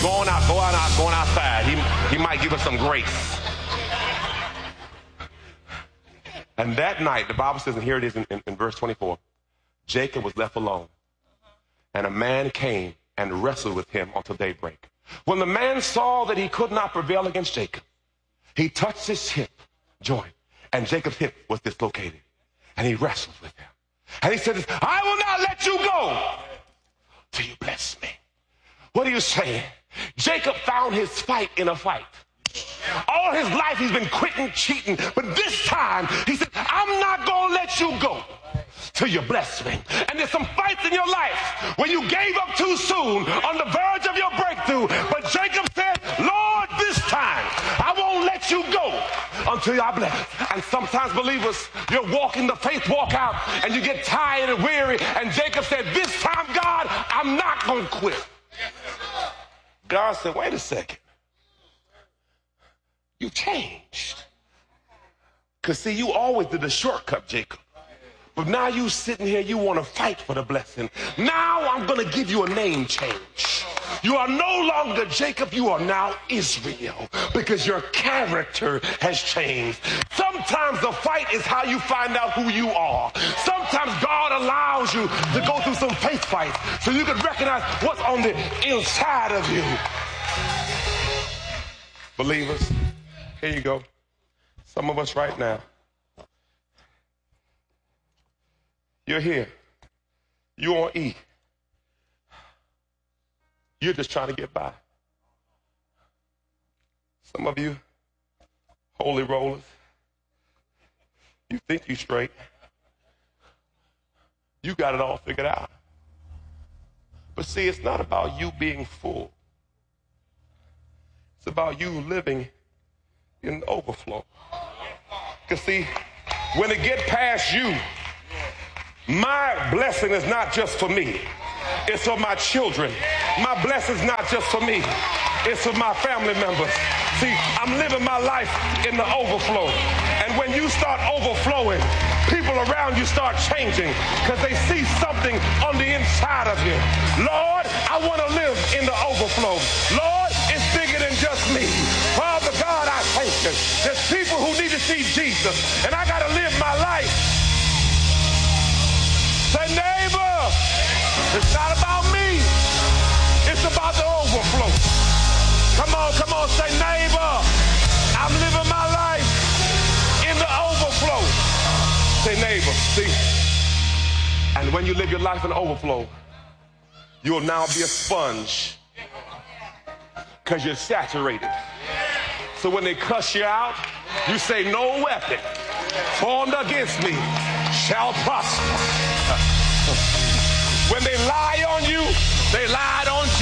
going outside. He might give us some grace. And that night, the Bible says, and here it is in verse 24, Jacob was left alone. And a man came and wrestled with him until daybreak. When the man saw that he could not prevail against Jacob, he touched his hip joint, and Jacob's hip was dislocated. And he wrestled with him. And he said, I will not let you go till you bless me. What are you saying? Jacob found his fight in a fight. All his life he's been quitting, cheating. But this time he said, I'm not going to let you go till you bless me. And there's some fights in your life where you gave up too soon on the verge of your breakthrough. But Jacob said, Lord, this time I won't let you go until I bless. And sometimes believers, you're walking the faith walk out and you get tired and weary. And Jacob said, this time, God, I'm not going to quit. God said, wait a second. You changed. Because see, you always did the shortcut, Jacob. But now you sitting here, you want to fight for the blessing. Now I'm going to give you a name change. You are no longer Jacob, you are now Israel, because your character has changed. Sometimes the fight is how you find out who you are. Sometimes God allows you to go through some faith fights so you can recognize what's on the inside of you. Believers, here you go. Some of us right now, you're here. You on E. You're just trying to get by. Some of you, holy rollers, you think you straight. You got it all figured out. But see, it's not about you being full. It's about you living in the overflow. Because see, when it get past you, my blessing is not just for me. It's for my children. My blessing is not just for me. It's for my family members. See, I'm living my life in the overflow. And when you start overflowing, people around you start changing because they see something on the inside of you. Lord, I want to live in the overflow. Lord, it's bigger than just me. Father God, I thank you. There's people who need to see Jesus, and I got to live my life. Say, neighbor, it's not about me. It's about the overflow. Come on, say, neighbor, I'm living my life in the overflow. Say, neighbor, see. And when you live your life in overflow, you'll now be a sponge because you're saturated. So when they cuss you out, you say, no weapon formed against me shall prosper. When they lie on you, they lied on